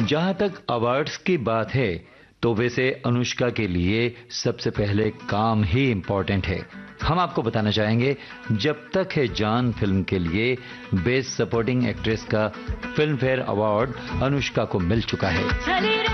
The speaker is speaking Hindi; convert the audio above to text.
जहां तक अवार्ड्स की बात है तो वैसे अनुष्का के लिए सबसे पहले काम ही इम्पोर्टेंट है। हम आपको बताना चाहेंगे, जब तक है जान फिल्म के लिए बेस्ट सपोर्टिंग एक्ट्रेस का फिल्म फेयर अवार्ड अनुष्का को मिल चुका है।